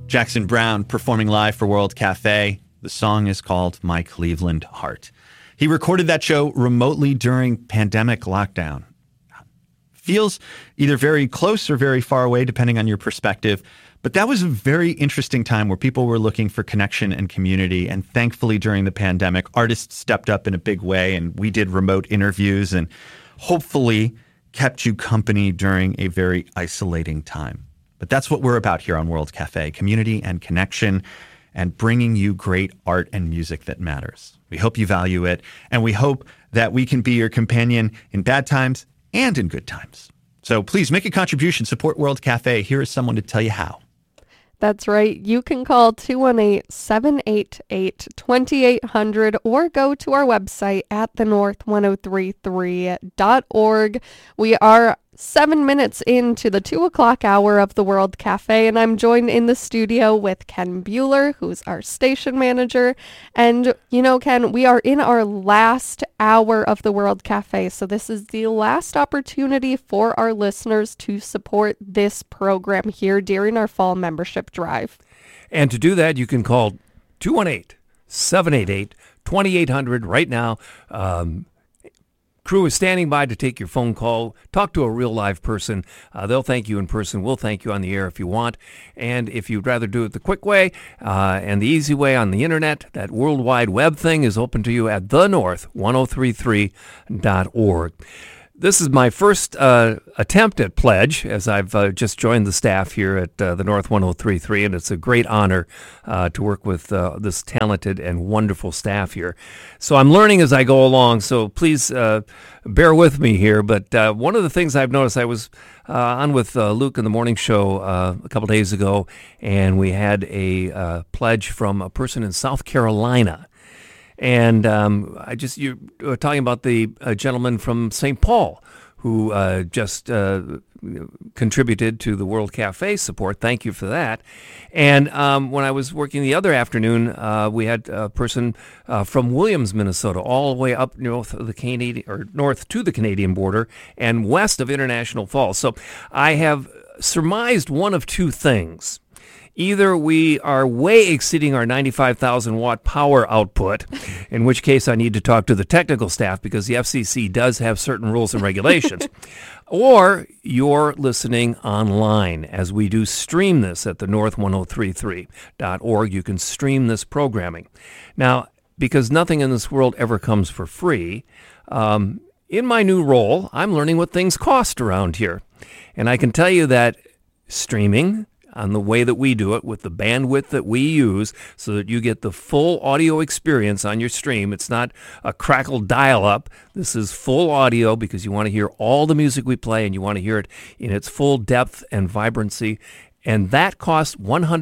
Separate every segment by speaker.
Speaker 1: Jackson Browne performing live for World Cafe. The song is called My Cleveland Heart. He recorded that show remotely during pandemic lockdown. Feels either very close or very far away, depending on your perspective. But that was a very interesting time where people were looking for connection and community. And thankfully, during the pandemic, artists stepped up in a big way, and we did remote interviews and hopefully kept you company during a very isolating time. But that's what we're about here on World Cafe, community and connection, and bringing you great art and music that matters. We hope you value it, and we hope that we can be your companion in bad times and in good times. So please make a contribution, support World Cafe. Here is someone to tell you how.
Speaker 2: That's right. You can call 218-788-2800 or go to our website at thenorth1033.org. We are 7 minutes into the 2 o'clock hour of the World Cafe, and I'm joined in the studio with Ken Bueller, who's our station manager. And, you know, Ken, we are in our last hour of the World Cafe, so this is the last opportunity for our listeners to support this program here during our fall membership drive.
Speaker 3: And to do that, you can call 218-788-2800 right now. Crew is standing by to take your phone call. Talk to a real live person. They'll thank you in person. We'll thank you on the air if you want. And if you'd rather do it the quick way and the easy way on the internet, that World Wide Web thing is open to you at thenorth1033.org. This is my first attempt at pledge, as I've just joined the staff here at the North 1033, and it's a great honor to work with this talented and wonderful staff here. So I'm learning as I go along, so please bear with me here. But one of the things I've noticed, I was on with Luke in the morning show a couple days ago, and we had a pledge from a person in South Carolina. And you were talking about the gentleman from St. Paul who just contributed to the World Cafe support. Thank you for that. And when I was working the other afternoon, we had a person from Williams, Minnesota, all the way up north of the Canadian, or north to the Canadian border and west of International Falls. So I have surmised one of two things. Either we are way exceeding our 95,000 watt power output, in which case I need to talk to the technical staff because the FCC does have certain rules and regulations, or you're listening online as we do stream this at the north1033.org. You can stream this programming. Now, because nothing in this world ever comes for free, in my new role, I'm learning what things cost around here. And I can tell you that streaming on the way that we do it with the bandwidth that we use so that you get the full audio experience on your stream. It's not a crackled dial-up. This is full audio because you want to hear all the music we play and you want to hear it in its full depth and vibrancy. And that costs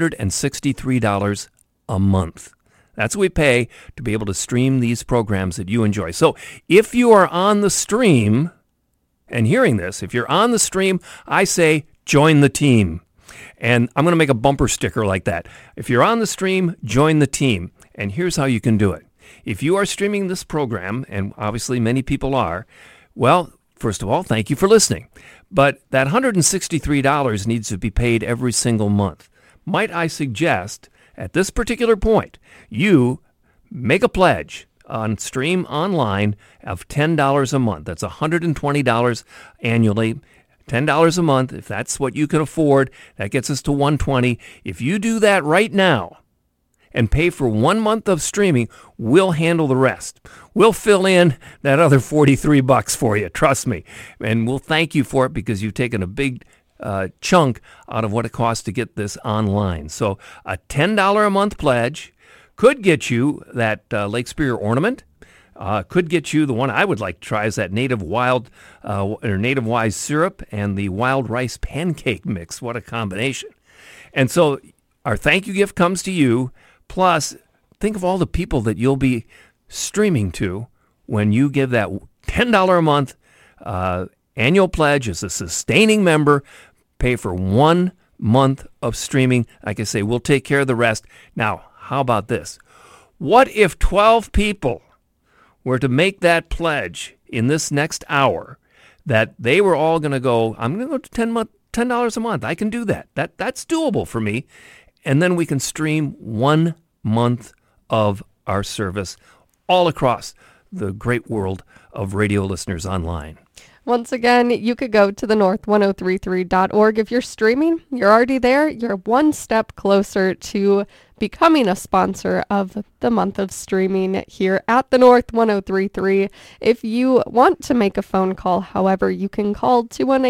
Speaker 3: $163 a month. That's what we pay to be able to stream these programs that you enjoy. So if you are on the stream and hearing this, if you're on the stream, I say join the team. And I'm going to make a bumper sticker like that. If you're on the stream, join the team. And here's how you can do it. If you are streaming this program, and obviously many people are, well, first of all, thank you for listening. But that $163 needs to be paid every single month. Might I suggest, at this particular point, you make a pledge on Stream Online of $10 a month. That's $120 annually. $10 a month, if that's what you can afford, that gets us to $120. If you do that right now and pay for 1 month of streaming, we'll handle the rest. We'll fill in that other $43 for you, trust me. And we'll thank you for it because you've taken a big chunk out of what it costs to get this online. So a $10 a month pledge could get you that Lake Superior ornament. Could get you the one I would like to try is that native wild or native wise syrup and the wild rice pancake mix. What a combination. And so our thank you gift comes to you. Plus, think of all the people that you'll be streaming to when you give that $10 a month annual pledge as a sustaining member. Pay for 1 month of streaming. Like I say, we'll take care of the rest. Now, how about this? What if 12 people were to make that pledge in this next hour that they were all going to go, I'm going to go to $10 a month. I can do that. That's doable for me. And then we can stream 1 month of our service all across the great world of radio listeners online.
Speaker 2: Once again, you could go to thenorth1033.org. If you're streaming, you're already there. You're one step closer to becoming a sponsor of the month of streaming here at the North 1033. If you want to make a phone call, however, you can call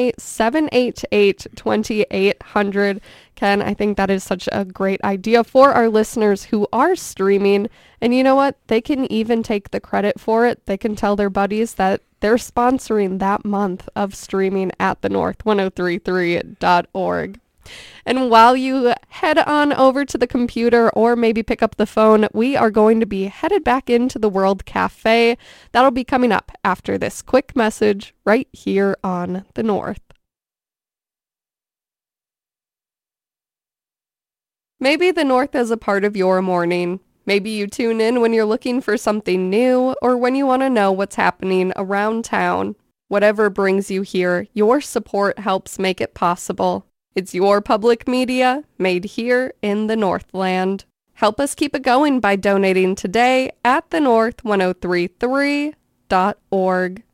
Speaker 2: 218-788-2800. Ken, I think that is such a great idea for our listeners who are streaming. And you know what? They can even take the credit for it. They can tell their buddies that they're sponsoring that month of streaming at thenorth1033.org. And while you head on over to the computer or maybe pick up the phone, we are going to be headed back into the World Cafe. That'll be coming up after this quick message right here on The North. Maybe the North is a part of your morning. Maybe you tune in when you're looking for something new or when you want to know what's happening around town. Whatever brings you here, your support helps make it possible. It's your public media made here in the Northland. Help us keep it going by donating today at thenorth1033.org.